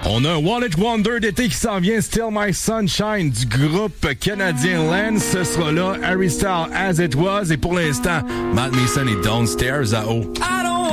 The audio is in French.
On a un One Hit Wonder d'été qui s'en vient, Still My Sunshine du groupe canadien Lens. Ce sera là, Harry Styles, As It Was. Et pour l'instant, Matt Mason et Downstairs à haut.